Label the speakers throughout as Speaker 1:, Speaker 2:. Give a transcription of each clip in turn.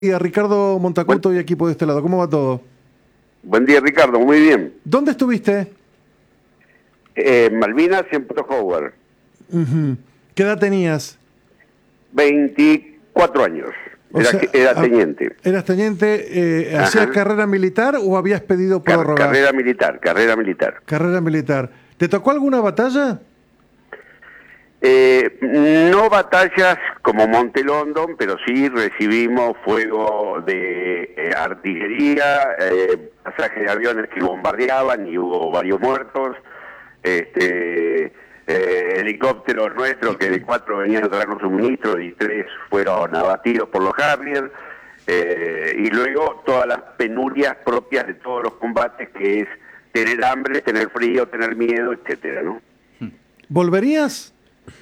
Speaker 1: Y a Ricardo Montacuto y equipo de este lado. ¿Cómo va todo?
Speaker 2: Buen día, Ricardo. Muy bien.
Speaker 1: ¿Dónde estuviste?
Speaker 2: Malvinas y en Puerto Howard.
Speaker 1: ¿Qué edad tenías?
Speaker 2: 24 años. Era teniente.
Speaker 1: ¿Eras teniente? ¿Hacías carrera militar o habías pedido prórroga?
Speaker 2: Carrera militar.
Speaker 1: Carrera militar. ¿Te tocó alguna batalla?
Speaker 2: No batallas como Monte London, pero sí recibimos fuego de artillería, pasajes de aviones que bombardeaban y hubo varios muertos, helicópteros nuestros que de 4 venían a traernos suministros y 3 fueron abatidos por los Harrier, y luego todas las penurias propias de todos los combates, que es tener hambre, tener frío, tener miedo, etcétera, ¿no?
Speaker 1: ¿Volverías?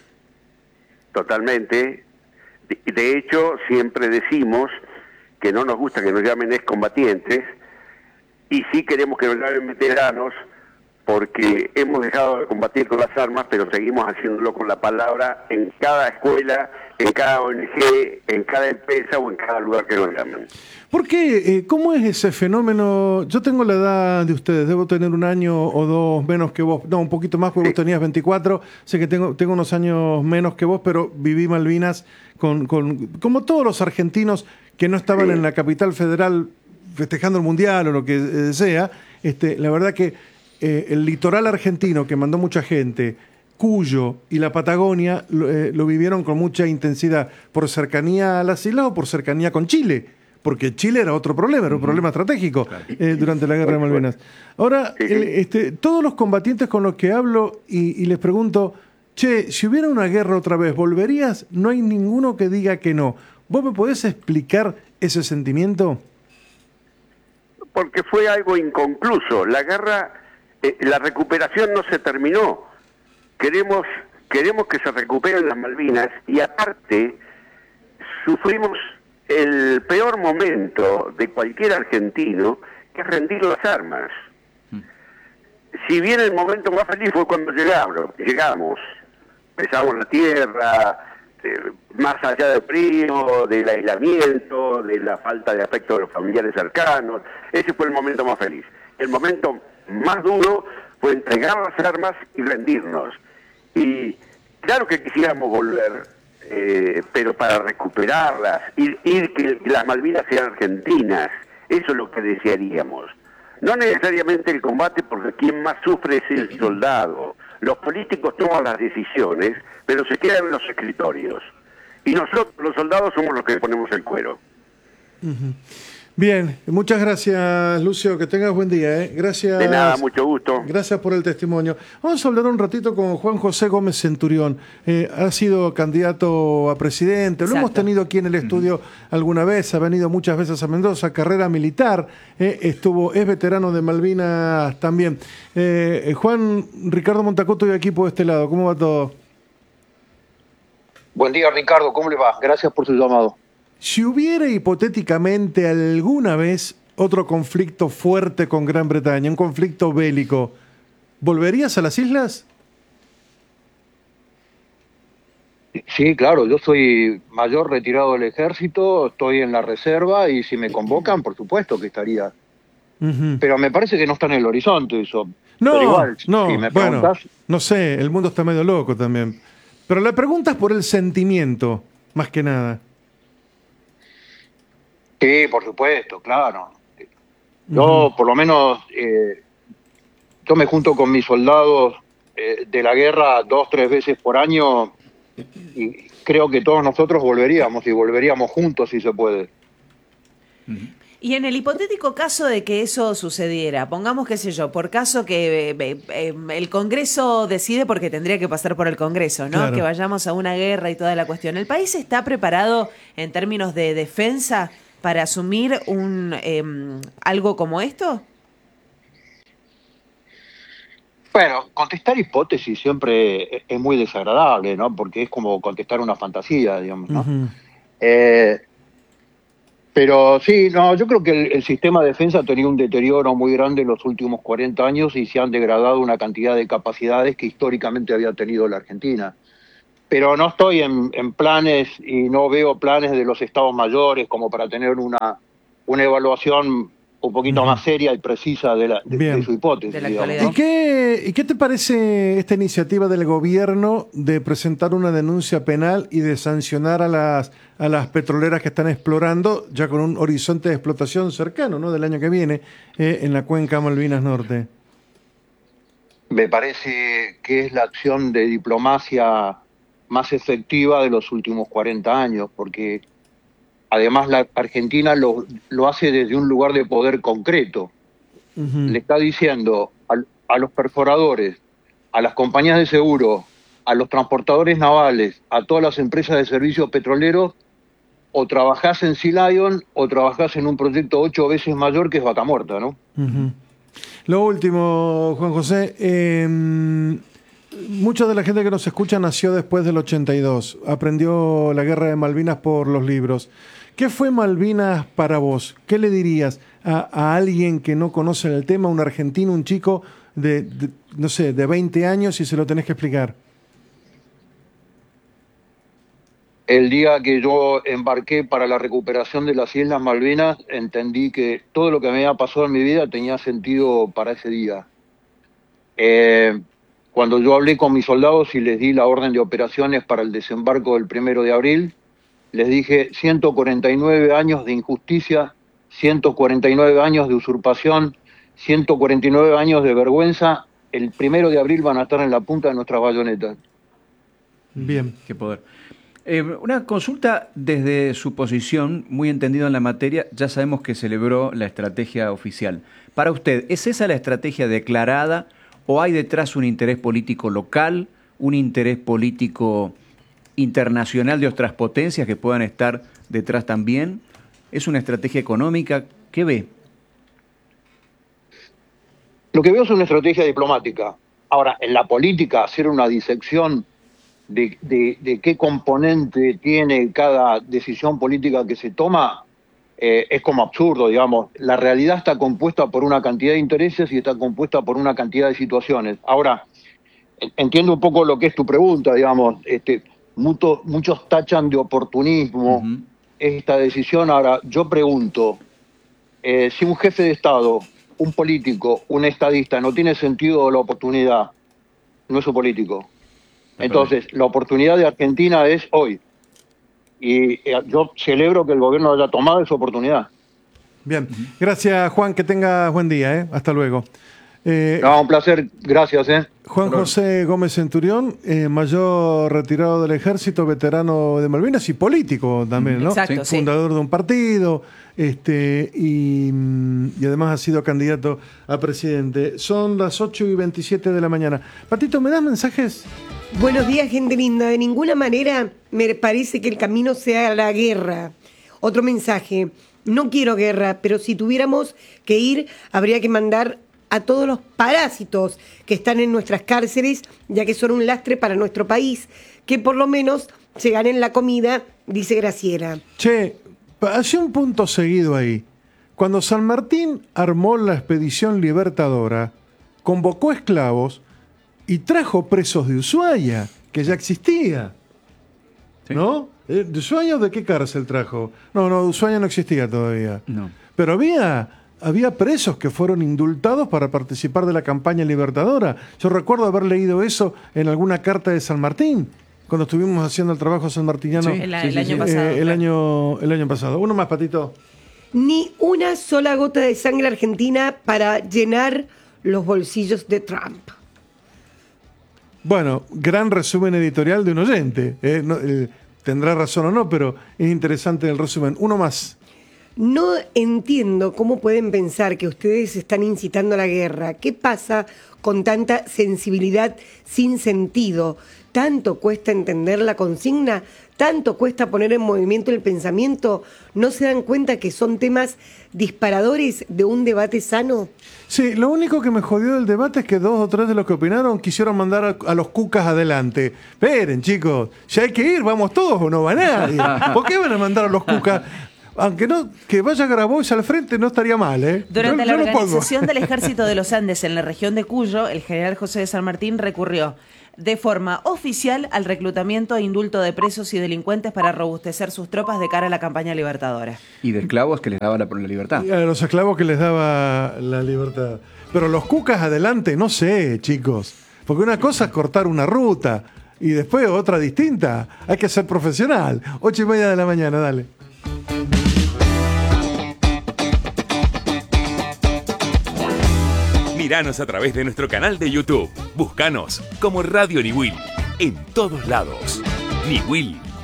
Speaker 2: Totalmente. De hecho, siempre decimos que no nos gusta que nos llamen excombatientes y sí queremos que nos llamen veteranos, porque hemos dejado de combatir con las armas, pero seguimos haciéndolo con la palabra en cada escuela, en cada ONG, en cada empresa o en cada lugar que nos llamen.
Speaker 1: ¿Por qué? ¿Cómo es ese fenómeno? Yo tengo la edad de ustedes, debo tener un año o dos menos que vos, no, un poquito más, porque vos tenías 24, sé que tengo unos años menos que vos, pero viví Malvinas como todos los argentinos que no estaban en la capital federal festejando el Mundial o lo que sea. La verdad que el litoral argentino, que mandó mucha gente, Cuyo y la Patagonia, lo vivieron con mucha intensidad, por cercanía a las islas o por cercanía con Chile, porque Chile era otro problema, era un problema estratégico durante la Guerra de Malvinas. Ahora, todos los combatientes con los que hablo y les pregunto, che, si hubiera una guerra otra vez, ¿volverías? No hay ninguno que diga que no. ¿Vos me podés explicar ese sentimiento?
Speaker 2: Porque fue algo inconcluso. La guerra, la recuperación no se terminó. Queremos que se recuperen las Malvinas y aparte sufrimos el peor momento de cualquier argentino, que es rendir las armas. Si bien el momento más feliz fue cuando llegamos, pisamos la tierra, más allá del frío, del aislamiento, de la falta de afecto de los familiares cercanos, ese fue el momento más feliz. El momento más duro fue entregar las armas y rendirnos. Y claro que quisiéramos volver, pero para recuperarlas, y que las Malvinas sean argentinas, eso es lo que desearíamos. No necesariamente el combate, porque quien más sufre es el soldado. Los políticos toman las decisiones, pero se quedan en los escritorios. Y nosotros, los soldados, somos los que ponemos el cuero.
Speaker 1: Bien, muchas gracias, Lucio, que tengas buen día. Gracias.
Speaker 2: De nada, mucho gusto.
Speaker 1: Gracias por el testimonio. Vamos a hablar un ratito con Juan José Gómez Centurión. Ha sido candidato a presidente, lo hemos tenido aquí en el estudio alguna vez, ha venido muchas veces a Mendoza, carrera militar, es veterano de Malvinas también. Juan, Ricardo Montacuto y equipo de este lado, ¿cómo va todo?
Speaker 3: Buen día, Ricardo, ¿cómo le va? Gracias por su llamado.
Speaker 1: Si hubiera hipotéticamente alguna vez otro conflicto fuerte con Gran Bretaña, un conflicto bélico, ¿volverías a las islas?
Speaker 3: Sí, claro, yo soy mayor retirado del ejército, estoy en la reserva y si me convocan, por supuesto que estaría. Pero me parece que no está en el horizonte eso.
Speaker 1: No,
Speaker 3: pero igual,
Speaker 1: no,
Speaker 3: si me
Speaker 1: bueno,
Speaker 3: preguntas,
Speaker 1: no sé, el mundo está medio loco también. Pero la pregunta es por el sentimiento, más que nada.
Speaker 3: sí, por supuesto, claro. Yo, por lo menos, yo me junto con mis soldados de la guerra 2 o 3 veces por año y creo que todos nosotros volveríamos y volveríamos juntos si se puede.
Speaker 4: Y en el hipotético caso de que eso sucediera, pongamos, qué sé yo, por caso que el Congreso decide, porque tendría que pasar por el Congreso, ¿no?
Speaker 1: Claro.
Speaker 4: Que vayamos a una guerra y toda la cuestión. ¿El país está preparado en términos de defensa para asumir algo como esto?
Speaker 3: Bueno, contestar hipótesis siempre es muy desagradable, ¿no? Porque es como contestar una fantasía, digamos, ¿no? Pero sí, no, yo creo que el sistema de defensa ha tenido un deterioro muy grande en los últimos 40 años y se han degradado una cantidad de capacidades que históricamente había tenido la Argentina. pero no estoy en planes y no veo planes de los estados mayores como para tener una evaluación un poquito más seria y precisa de su hipótesis.
Speaker 4: De la
Speaker 3: digamos,
Speaker 4: actualidad.
Speaker 3: ¿no?
Speaker 1: ¿Y qué te parece esta iniciativa del gobierno de presentar una denuncia penal y de sancionar a las petroleras que están explorando, ya con un horizonte de explotación cercano, ¿no?, del año que viene, en la cuenca Malvinas Norte?
Speaker 3: Me parece que es la acción de diplomacia más efectiva de los últimos 40 años, porque además la Argentina lo hace desde un lugar de poder concreto. Le está diciendo a los perforadores, a las compañías de seguro, a los transportadores navales, a todas las empresas de servicios petroleros, o trabajás en Sea Lion o trabajás en un proyecto 8 veces mayor que es Vaca Muerta, ¿no?
Speaker 1: Lo último, Juan José, mucha de la gente que nos escucha nació después del 82, aprendió la guerra de Malvinas por los libros. ¿Qué fue Malvinas para vos? ¿Qué le dirías a alguien que no conoce el tema, un argentino, un chico no sé, de 20 años, y se lo tenés que explicar?
Speaker 3: El día que yo embarqué para la recuperación de las Islas Malvinas, entendí que todo lo que me había pasado en mi vida tenía sentido para ese día. Cuando yo hablé con mis soldados y les di la orden de operaciones para el desembarco del 1 de abril, les dije 149 años de injusticia, 149 años de usurpación, 149 años de vergüenza. El 1 de abril van a estar en la punta de nuestras bayonetas.
Speaker 1: Bien.
Speaker 5: Qué poder. Una consulta desde su posición, muy entendido en la materia. Ya sabemos que celebró la estrategia oficial. Para usted, ¿es esa la estrategia declarada o hay detrás un interés político local, un interés político internacional de otras potencias que puedan estar detrás también? ¿Es una estrategia económica? ¿Qué ve?
Speaker 3: Lo que veo es una estrategia diplomática. Ahora, en la política, hacer una disección de qué componente tiene cada decisión política que se toma es como absurdo, digamos. La realidad está compuesta por una cantidad de intereses y está compuesta por una cantidad de situaciones. Ahora, entiendo un poco lo que es tu pregunta, digamos. Muchos tachan de oportunismo esta decisión. Ahora, yo pregunto, si un jefe de Estado, un político, un estadista no tiene sentido de la oportunidad, no es un político. Entonces, la oportunidad de Argentina es hoy. Y yo celebro que el gobierno haya tomado esa oportunidad.
Speaker 1: Bien. Gracias, Juan. Que tengas buen día. Hasta luego.
Speaker 3: No, un placer. Gracias.
Speaker 1: Juan José Gómez Centurión, mayor retirado del ejército, veterano de Malvinas y político también, ¿no?
Speaker 4: Exacto, sí.
Speaker 1: Fundador de un partido, y además ha sido candidato a presidente. Son las 8:27 de la mañana. Patito, ¿me das mensajes?
Speaker 6: Buenos días, gente linda. De ninguna manera me parece que el camino sea la guerra. Otro mensaje. No quiero guerra, pero si tuviéramos que ir, habría que mandar a todos los parásitos que están en nuestras cárceles, ya que son un lastre para nuestro país, que por lo menos se ganen la comida, dice Graciela.
Speaker 1: Che, hacía un punto seguido ahí. Cuando San Martín armó la expedición libertadora, convocó esclavos y trajo presos de Ushuaia, que ya existía.
Speaker 5: Sí.
Speaker 1: ¿No? ¿De Ushuaia o de qué cárcel trajo? No, de Ushuaia no existía todavía.
Speaker 5: No.
Speaker 1: Pero había presos que fueron indultados para participar de la campaña libertadora. Yo recuerdo haber leído eso en alguna carta de San Martín, cuando estuvimos haciendo el trabajo sanmartiniano.
Speaker 4: Sí, el año pasado.
Speaker 1: El año pasado. Uno más, Patito.
Speaker 6: Ni una sola gota de sangre argentina para llenar los bolsillos de Trump.
Speaker 1: Bueno, gran resumen editorial de un oyente. Tendrá razón o no, pero es interesante el resumen. Uno más.
Speaker 6: No entiendo cómo pueden pensar que ustedes están incitando a la guerra. ¿Qué pasa con tanta sensibilidad sin sentido? ¿Tanto cuesta entender la consigna? ¿Tanto cuesta poner en movimiento el pensamiento? ¿No se dan cuenta que son temas disparadores de un debate sano?
Speaker 1: Sí, lo único que me jodió del debate es que 2 o 3 de los que opinaron quisieron mandar a los cucas adelante. Esperen, chicos, ya hay que ir, vamos todos o no va nadie. ¿Por qué van a mandar a los cucas? Aunque no, que vaya Grabois al frente no estaría mal, ¿eh?
Speaker 4: Durante
Speaker 1: Yo
Speaker 4: la
Speaker 1: lo pongo.
Speaker 4: organización del Ejército de los Andes en la región de Cuyo, el general José de San Martín recurrió de forma oficial al reclutamiento e indulto de presos y delincuentes para robustecer sus tropas de cara a la campaña libertadora.
Speaker 5: Y de esclavos que les daba la libertad.
Speaker 1: Y a los esclavos que les daba la libertad. Pero los cucas adelante, no sé, chicos. Porque una cosa es cortar una ruta y después otra distinta. Hay que ser profesional. 8:30 de la mañana, dale.
Speaker 7: Míranos a través de nuestro canal de YouTube. Búscanos como Radio Niwil. En todos lados. Niwil